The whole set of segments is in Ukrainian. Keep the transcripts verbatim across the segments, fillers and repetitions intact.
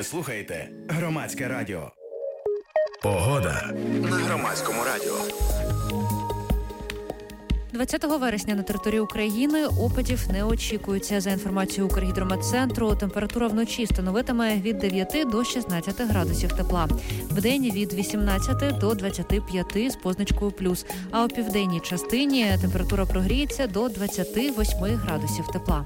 Ви слухаєте Громадське радіо. Погода на Громадському радіо. двадцятого вересня на території України опадів не очікується. За інформацією Укргідрометцентру, температура вночі становитиме від дев'яти до шістнадцяти градусів тепла. Вдень від вісімнадцяти до двадцяти п'яти з позначкою плюс. А у південній частині температура прогріється до двадцяти восьми градусів тепла.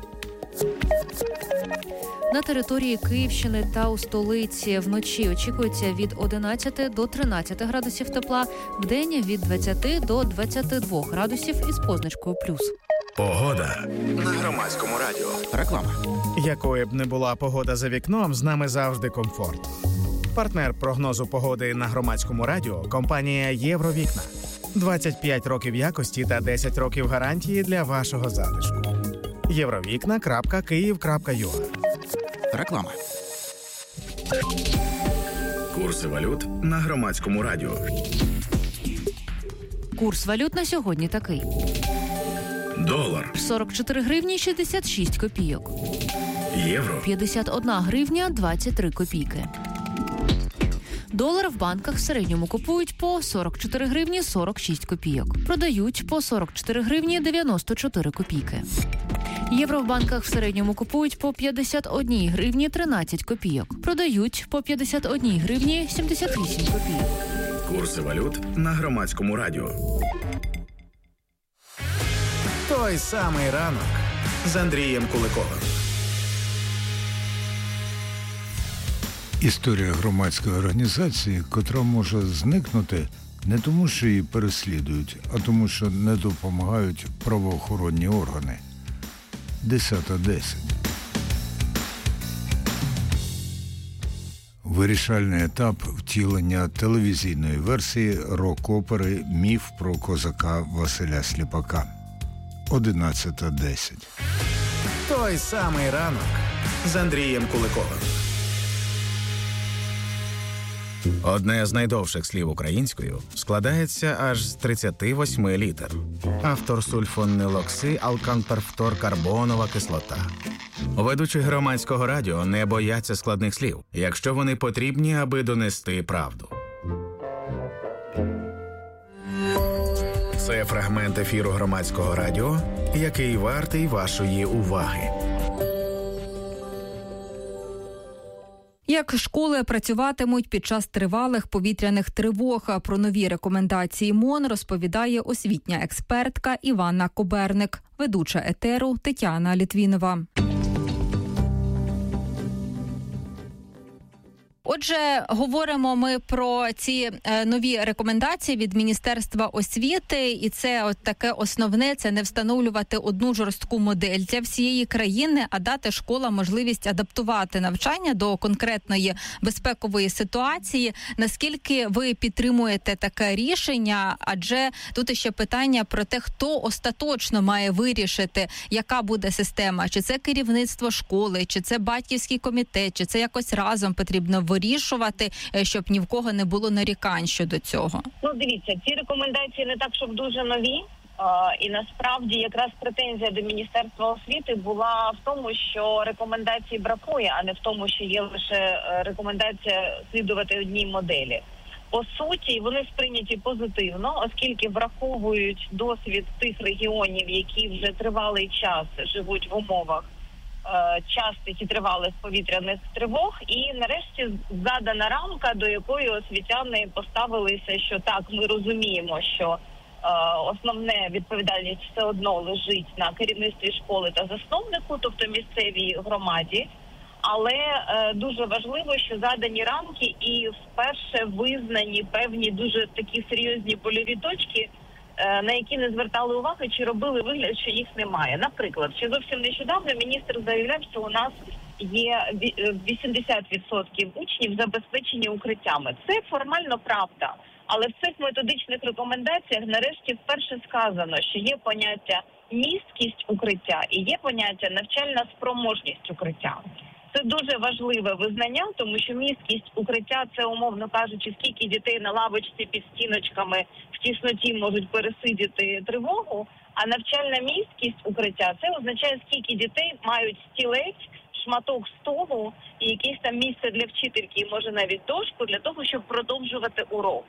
На території Київщини та у столиці вночі очікується від одинадцяти до тринадцяти градусів тепла, вдень від двадцяти до двадцяти двох градусів із позначкою плюс. Погода на Громадському радіо. Реклама. Якою б не була погода за вікном, з нами завжди комфорт. Партнер прогнозу погоди на Громадському радіо – компанія «Євровікна». двадцять п'ять років якості та десять років гарантії для вашого затишку. євровікна крапка київ крапка ю а. Реклама. Курси валют на Громадському радіо. Курс валют на сьогодні такий. Долар сорок чотири гривні шістдесят шість копійок. Євро п'ятдесят одна гривня двадцять три копійки. Долар в банках в середньому купують по сорок чотири гривні сорок шість копійок. Продають по сорок чотири гривні дев'яносто чотири копійки. Євро в банках в середньому купують по п'ятдесят одна гривні тринадцять копійок. Продають по п'ятдесят одна гривні сімдесят вісім копійок. Курси валют на Громадському радіо. Той самий ранок з Андрієм Куликовим. Історія громадської організації, котра може зникнути не тому, що її переслідують, а тому, що не допомагають правоохоронні органи. десята десять. Вирішальний етап втілення телевізійної версії рок-опери «Міф про козака Василя Сліпака». одинадцята десять. Той самий ранок з Андрієм Куликовим. Одне з найдовших слів українською складається аж з тридцяти восьми літер. Автор сульфонилокси алканперфторкарбонова кислота. Ведучі Громадського радіо не бояться складних слів, якщо вони потрібні, аби донести правду. Це фрагмент ефіру Громадського радіо, який вартий вашої уваги. Як школи працюватимуть під час тривалих повітряних тривог? Про нові рекомендації МОН розповідає освітня експертка Іванна Коберник, ведуча етеру Тетяна Літвінова. Отже, говоримо ми про ці е, нові рекомендації від Міністерства освіти, і це от таке основне – це не встановлювати одну жорстку модель для всієї країни, а дати школам можливість адаптувати навчання до конкретної безпекової ситуації. Наскільки ви підтримуєте таке рішення? Адже тут ще питання про те, хто остаточно має вирішити, яка буде система. Чи це керівництво школи, чи це батьківський комітет, чи це якось разом потрібно вирішувати? вирішувати, щоб ні в кого не було нарікань щодо цього? Ну, дивіться, ці рекомендації не так, щоб дуже нові. А, і насправді якраз претензія до Міністерства освіти була в тому, що рекомендацій бракує, а не в тому, що є лише рекомендація слідувати одній моделі. По суті, вони сприйняті позитивно, оскільки враховують досвід тих регіонів, які вже тривалий час живуть в умовах частих і тривалих повітряних тривог, і нарешті задана рамка, до якої освітяни поставилися, що так, ми розуміємо, що е, основне відповідальність все одно лежить на керівництві школи та засновнику, тобто місцевій громаді, але е, дуже важливо, що задані рамки і вперше визнані певні дуже такі серйозні больові точки, на які не звертали уваги чи робили вигляд, що їх немає. Наприклад, ще зовсім нещодавно міністр заявляв, що у нас є вісімдесят відсотків учнів забезпечені укриттями. Це формально правда, але в цих методичних рекомендаціях нарешті вперше сказано, що є поняття місткість укриття і є поняття навчальна спроможність укриття. Це дуже важливе визнання, тому що місткість укриття – це, умовно кажучи, скільки дітей на лавочці під стіночками в тісноті можуть пересидіти тривогу, а навчальна місткість укриття – це означає, скільки дітей мають стілець, шматок столу і якесь там місце для вчительки, може навіть дошку, для того, щоб продовжувати урок.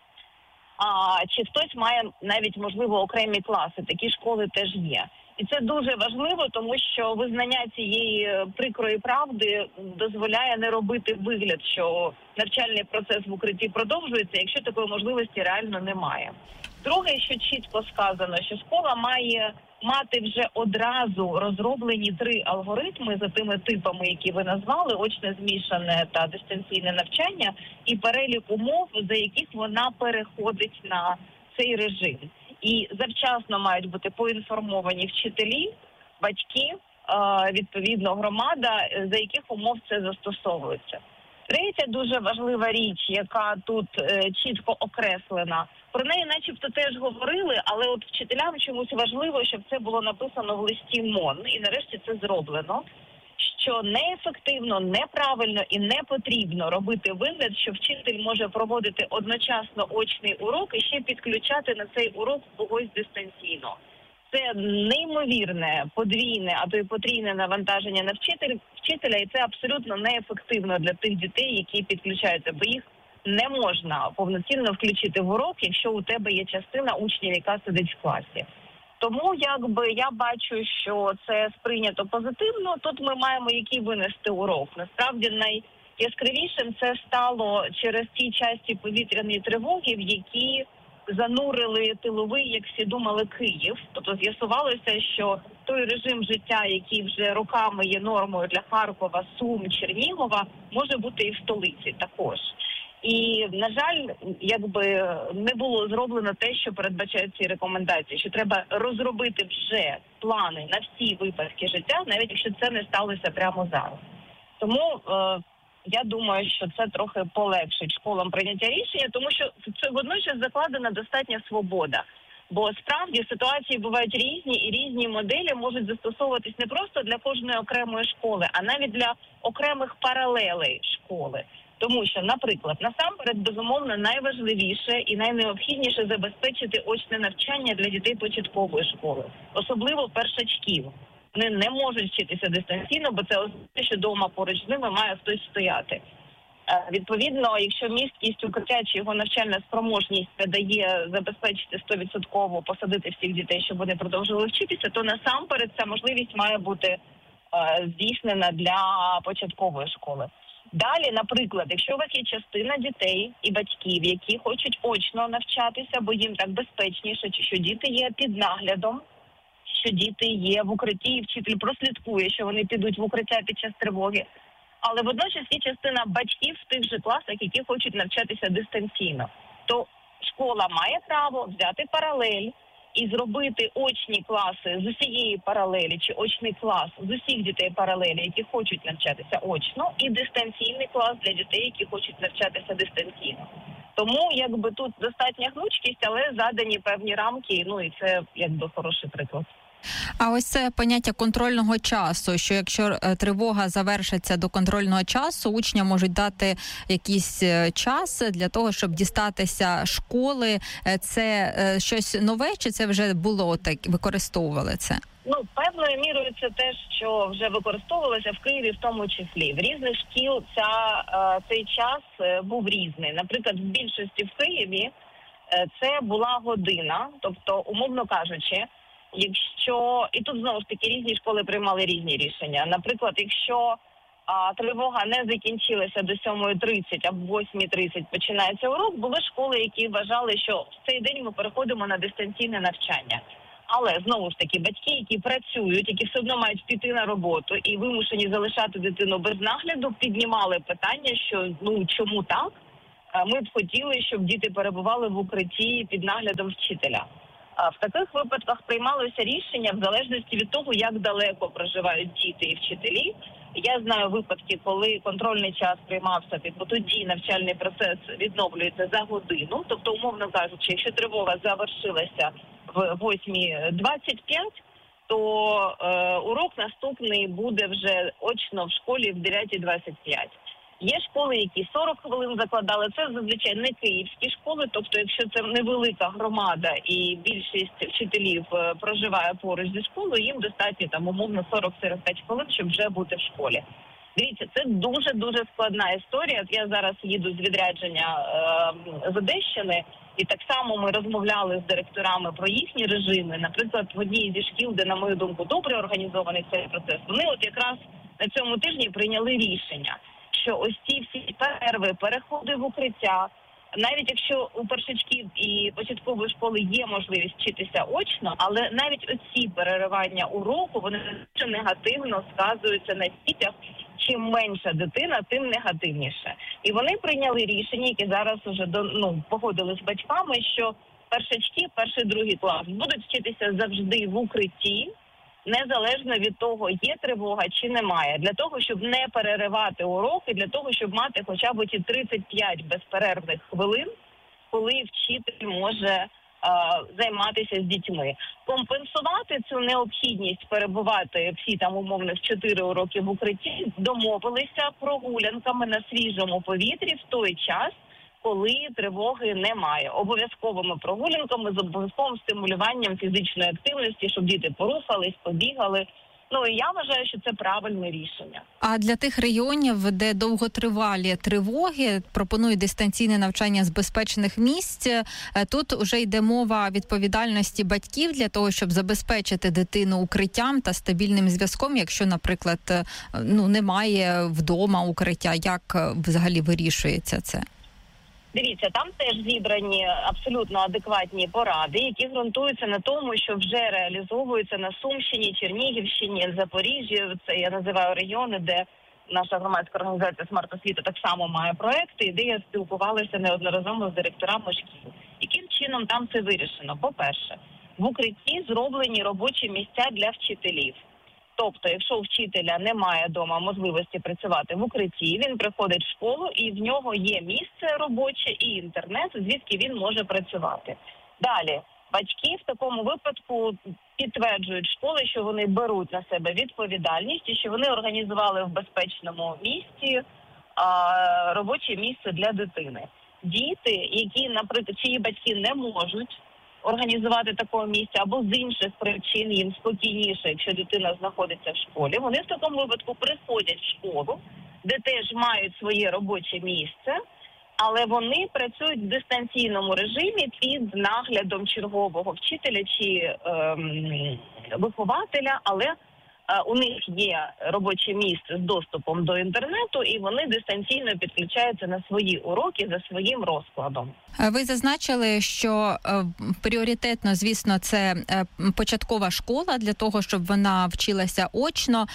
А чи хтось має навіть, можливо, окремі класи, такі школи теж є. І це дуже важливо, тому що визнання цієї прикрої правди дозволяє не робити вигляд, що навчальний процес в укритті продовжується, якщо такої можливості реально немає. Друге, що чітко сказано, що школа має мати вже одразу розроблені три алгоритми за тими типами, які ви назвали, очне, змішане та дистанційне навчання, і перелік умов, за яких вона переходить на цей режим. І завчасно мають бути поінформовані вчителі, батьки, відповідно громада, за яких умов це застосовується. Третя дуже важлива річ, яка тут е, чітко окреслена, про неї начебто теж говорили, але от вчителям чомусь важливо, щоб це було написано в листі МОН, і нарешті це зроблено, що неефективно, неправильно і не потрібно робити вигляд, що вчитель може проводити одночасно очний урок і ще підключати на цей урок когось дистанційно. Це неймовірне, подвійне, а то й потрійне навантаження на вчитель, вчителя, і це абсолютно неефективно для тих дітей, які підключаються, бо їх не можна повноцінно включити в урок, якщо у тебе є частина учнів, яка сидить в класі. Тому, якби, я бачу, що це сприйнято позитивно, тут ми маємо який винести урок. Насправді, найяскравішим це стало через ті часті повітряної тривоги, в які занурили тиловий, як всі думали, Київ. Тобто з'ясувалося, що той режим життя, який вже роками є нормою для Харкова, Сум, Чернігова, може бути і в столиці також. І, на жаль, якби не було зроблено те, що передбачають ці рекомендації, що треба розробити вже плани на всі випадки життя, навіть якщо це не сталося прямо зараз. Тому е, я думаю, що це трохи полегшить школам прийняття рішення, тому що це водночас закладена достатня свобода. Бо справді ситуації бувають різні, і різні моделі можуть застосовуватись не просто для кожної окремої школи, а навіть для окремих паралелей школи. Тому що, наприклад, насамперед, безумовно, найважливіше і найнеобхідніше забезпечити очне навчання для дітей початкової школи, особливо першачків. Вони не можуть вчитися дистанційно, бо це означає, що вдома поруч з ними має хтось стояти. Відповідно, якщо місткість укриття чи його навчальна спроможність не дає забезпечити сто відсотків посадити всіх дітей, щоб вони продовжували вчитися, то насамперед ця можливість має бути здійснена для початкової школи. Далі, наприклад, якщо у вас є частина дітей і батьків, які хочуть очно навчатися, бо їм так безпечніше, чи що діти є під наглядом, що діти є в укритті, і вчитель прослідкує, що вони підуть в укриття під час тривоги. Але водночас є частина батьків в тих же класах, які хочуть навчатися дистанційно. То школа має право взяти паралель і зробити очні класи з усієї паралелі, чи очний клас з усіх дітей паралелі, які хочуть навчатися очно, і дистанційний клас для дітей, які хочуть навчатися дистанційно. Тому, якби, тут достатня гнучкість, але задані певні рамки, ну і це, якби, хороший приклад. А ось це поняття контрольного часу, що якщо тривога завершиться до контрольного часу, учням можуть дати якийсь час для того, щоб дістатися школи. Це щось нове, чи це вже було так, використовували це? Ну, певною мірою це те, що вже використовувалося в Києві в тому числі. В різних шкіл ця, цей час був різний. Наприклад, в більшості в Києві це була година, тобто, умовно кажучи, якщо, і тут знову ж таки різні школи приймали різні рішення. Наприклад, якщо а, тривога не закінчилася до сьомої тридцять, а в восьмій тридцять починається урок, були школи, які вважали, що в цей день ми переходимо на дистанційне навчання. Але, знову ж таки, батьки, які працюють, які все одно мають піти на роботу і вимушені залишати дитину без нагляду, піднімали питання, що, ну, чому так? Ми б хотіли, щоб діти перебували в укритті під наглядом вчителя. В таких випадках приймалося рішення в залежності від того, як далеко проживають діти і вчителі. Я знаю випадки, коли контрольний час приймався, бо тоді навчальний процес відновлюється за годину. Тобто, умовно кажучи, якщо тривога завершилася в восьмій двадцять п'ять, то е, урок наступний буде вже очно в школі в дев'ятій двадцять п'ять. Є школи, які сорок хвилин закладали. Це зазвичай не київські школи, тобто якщо це невелика громада і більшість вчителів проживає поруч зі школою, їм достатньо там умовно сорок-сорок п'ять хвилин, щоб вже бути в школі. Дивіться, це дуже-дуже складна історія. От я зараз їду з відрядження е, з Одещини, і так само ми розмовляли з директорами про їхні режими. Наприклад, в одній зі шкіл, де, на мою думку, добре організований цей процес, вони от якраз на цьому тижні прийняли рішення, що ось ці всі перерви, переходи в укриття, навіть якщо у першачків і початкової школи є можливість вчитися очно, але навіть оці переривання уроку, вони дуже негативно сказуються на дітях. Чим менша дитина, тим негативніше. І вони прийняли рішення, які зараз вже ну, погодили з батьками, що першачки, перший, другий клас будуть вчитися завжди в укритті, незалежно від того, є тривога чи немає, для того, щоб не переривати уроки, для того, щоб мати хоча б ті тридцять п'ять безперервних хвилин, коли вчитель може а, займатися з дітьми. Компенсувати цю необхідність перебувати всі там умовно в чотири уроки в укритті домовилися прогулянками на свіжому повітрі в той час, коли тривоги немає. Обов'язковими прогулянками з обов'язковим стимулюванням фізичної активності, щоб діти порухались, побігали. Ну, і я вважаю, що це правильне рішення. А для тих регіонів, де довготривалі тривоги, пропонують дистанційне навчання з безпечних місць, тут вже йде мова відповідальності батьків для того, щоб забезпечити дитину укриттям та стабільним зв'язком, якщо, наприклад, ну, немає вдома укриття. Як взагалі вирішується це? Дивіться, там теж зібрані абсолютно адекватні поради, які ґрунтуються на тому, що вже реалізовуються на Сумщині, Чернігівщині, Запоріжжі. Це я називаю регіони, де наша громадська організація «Смарт-освіта» так само має проекти, і де я спілкувалася неодноразово з директорами шкіл. Яким чином там це вирішено? По-перше, в укритті зроблені робочі місця для вчителів. Тобто, якщо у вчителя немає вдома можливості працювати в укритті, він приходить в школу і в нього є місце робоче і інтернет, звідки він може працювати. Далі, батьки в такому випадку підтверджують школи, що вони беруть на себе відповідальність і що вони організували в безпечному місці а, робоче місце для дитини. Діти, які, наприклад, чиї батьки не можуть організувати такого місця або з інших причин їм спокійніше, якщо дитина знаходиться в школі, вони в такому випадку приходять в школу, де теж мають своє робоче місце, але вони працюють в дистанційному режимі під наглядом чергового вчителя чи ем, вихователя, але у них є робоче місце з доступом до інтернету, і вони дистанційно підключаються на свої уроки за своїм розкладом. Ви зазначили, що пріоритетно, звісно, це початкова школа для того, щоб вона вчилася очно.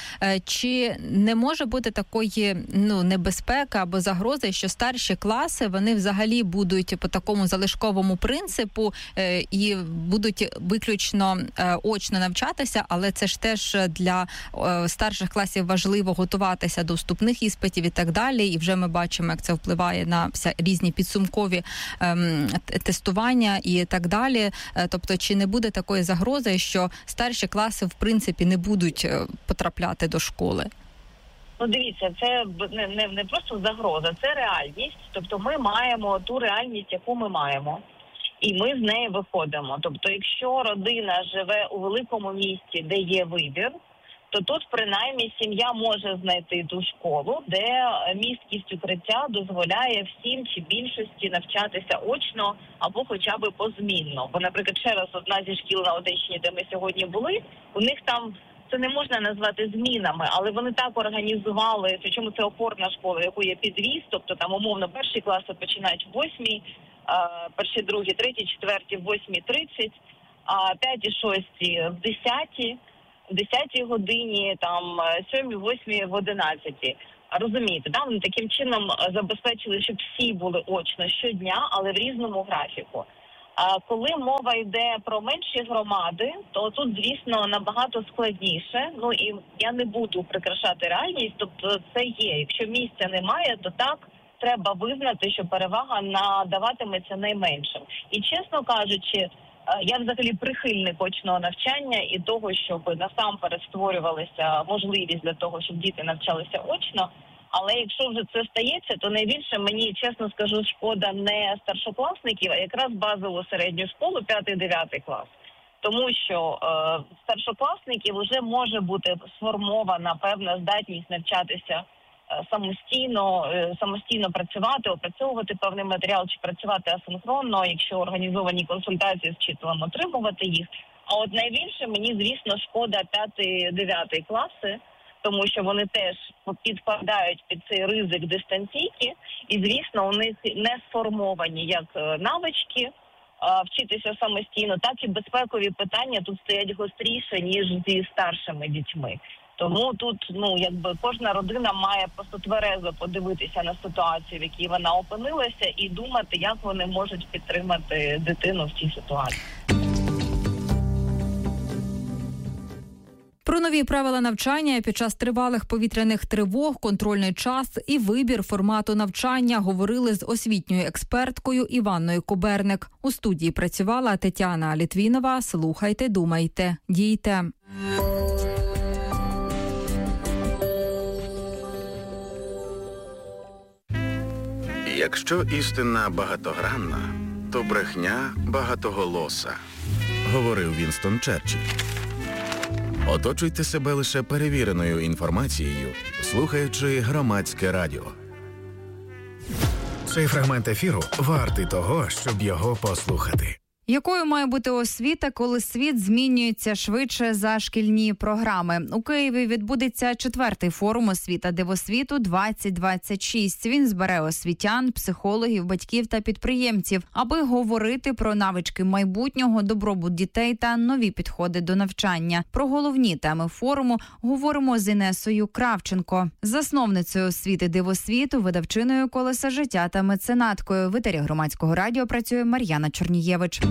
Чи не може бути такої ну, небезпеки або загрози, що старші класи, вони взагалі будуть по такому залишковому принципу і будуть виключно очно навчатися, але це ж теж для старших класів важливо готуватися до вступних іспитів і так далі. І вже ми бачимо, як це впливає на вся різні підсумкові ем, тестування і так далі. Тобто, чи не буде такої загрози, що старші класи, в принципі, не будуть потрапляти до школи? Ну, дивіться, це не, не, не просто загроза, це реальність. Тобто ми маємо ту реальність, яку ми маємо. І ми з неї виходимо. Тобто, якщо родина живе у великому місті, де є вибір, то тут, принаймні, сім'я може знайти ту школу, де місткість укриття дозволяє всім чи більшості навчатися очно або хоча б позмінно. Бо, наприклад, ще раз одна зі шкіл на Одещині, де ми сьогодні були, у них там це не можна назвати змінами, але вони так організували, причому це опорна школа, яку є підвіз, тобто там умовно перші класи починають в восьмій, перші, другі, треті, четверті в восьмій тридцять, а п'яті, шості в десятій, в десятій годині, там сьомій, восьмій в одинадцятій. Розумієте, да? Вони таким чином забезпечили, щоб всі були очно щодня, але в різному графіку. А коли мова йде про менші громади, то тут, звісно, набагато складніше. Ну і я не буду прикрашати реальність, тобто це є. Якщо місця немає, то так, треба визнати, що перевага надаватиметься найменшим. І, чесно кажучи, я взагалі прихильник очного навчання і того, щоб насамперед створювалася можливість для того, щоб діти навчалися очно. Але якщо вже це стається, то найбільше мені, чесно скажу, шкода не старшокласників, а якраз базову середню школу, п'ятий-дев'ятий клас. Тому що е, старшокласників вже може бути сформована певна здатність навчатися е, самостійно, е, самостійно працювати, опрацьовувати певний матеріал чи працювати асинхронно, якщо організовані консультації з вчителем, отримувати їх. А от найбільше мені, звісно, шкода п'ятий-дев'ятий класи, тому що вони теж підпадають під цей ризик дистанційки, і, звісно, у них не сформовані як навички вчитися самостійно, так і безпекові питання тут стоять гостріше, ніж зі старшими дітьми. Тому тут, ну, якби кожна родина має просто тверезо подивитися на ситуацію, в якій вона опинилася, і думати, як вони можуть підтримати дитину в цій ситуації. Про нові правила навчання під час тривалих повітряних тривог, контрольний час і вибір формату навчання говорили з освітньою експерткою Іванною Коберник. У студії працювала Тетяна Літвінова. Слухайте, думайте, дійте. Якщо істина багатогранна, то брехня багатоголоса, говорив Вінстон Черчилль. Оточуйте себе лише перевіреною інформацією, слухаючи Громадське радіо. Цей фрагмент ефіру вартий того, щоб його послухати. Якою має бути освіта, коли світ змінюється швидше за шкільні програми? У Києві відбудеться четвертий форум «Освіта Дивосвіту двадцять двадцять шість». Він збере освітян, психологів, батьків та підприємців, аби говорити про навички майбутнього, добробут дітей та нові підходи до навчання. Про головні теми форуму говоримо з Інесою Кравченко, засновницею «Освіти Дивосвіту», видавчиною «Колеса життя» та меценаткою. В етері Громадського радіо працює Мар'яна Чорнієвич.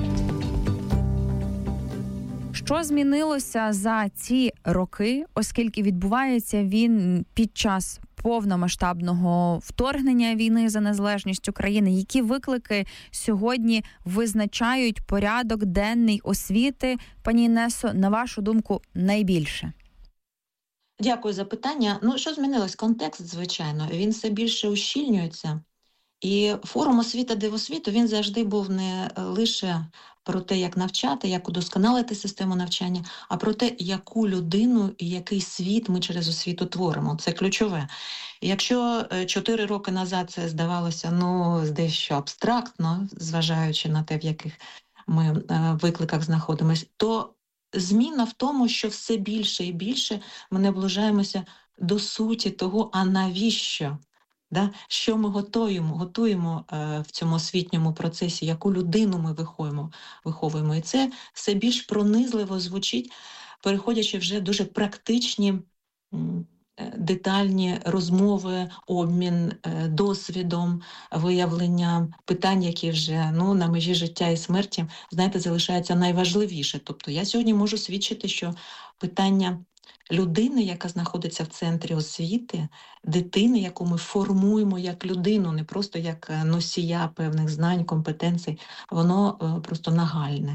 Що змінилося за ці роки, оскільки відбувається він під час повномасштабного вторгнення війни за незалежність України? Які виклики сьогодні визначають порядок денний освіти? Пані Інесо, на вашу думку, найбільше? Дякую за питання. Ну, що змінилось? Контекст, звичайно, він все більше ущільнюється. І форум «Освіта Дивосвіту», він завжди був не лише про те, як навчати, як удосконалити систему навчання, а про те, яку людину і який світ ми через освіту творимо. Це ключове. І якщо чотири роки назад це здавалося, ну, дещо абстрактно, зважаючи на те, в яких ми викликах знаходимося, то зміна в тому, що все більше і більше ми наближаємося до суті того, а навіщо? Да? Що ми готуємо, готуємо е, в цьому освітньому процесі, яку людину ми виховуємо, виховуємо. І це все більш пронизливо звучить, переходячи вже дуже практичні, м, детальні розмови, обмін е, досвідом, виявлення питань, які вже ну, на межі життя і смерті, знаєте, залишаються найважливіше. Тобто я сьогодні можу свідчити, що питання людини, яка знаходиться в центрі освіти, дитини, яку ми формуємо як людину, не просто як носія певних знань, компетенцій, воно просто нагальне.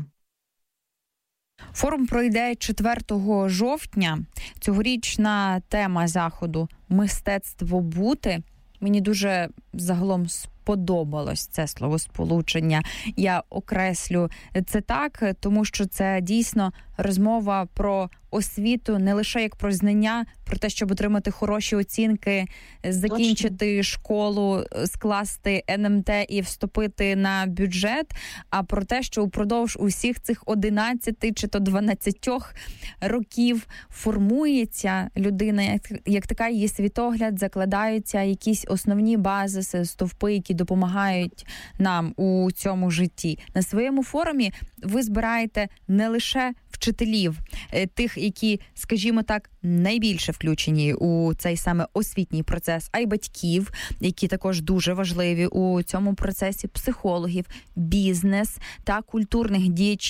Форум пройде четвертого жовтня. Цьогорічна тема заходу «Мистецтво бути». Мені дуже загалом сподобалось це словосполучення. Я окреслю це так, тому що це дійсно розмова про освіту не лише як про знання, про те, щоб отримати хороші оцінки, закінчити Точно. школу, скласти ен ем те і вступити на бюджет, а про те, що упродовж усіх цих одинадцяти чи то дванадцятьох років формується людина, як, як така її світогляд, закладаються якісь основні базиси, стовпи, які допомагають нам у цьому житті. На своєму форумі ви збираєте не лише вчителів, тих, які, скажімо так, найбільше включені у цей саме освітній процес, а й батьків, які також дуже важливі у цьому процесі, психологів, бізнес та культурних діячів.